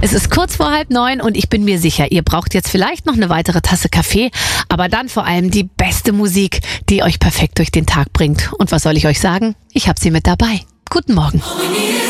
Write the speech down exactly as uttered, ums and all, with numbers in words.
Es ist kurz vor halb neun und ich bin mir sicher, ihr braucht jetzt vielleicht noch eine weitere Tasse Kaffee, aber dann vor allem die beste Musik, die euch perfekt durch den Tag bringt. Und was soll ich euch sagen? Ich habe sie mit dabei. Guten Morgen.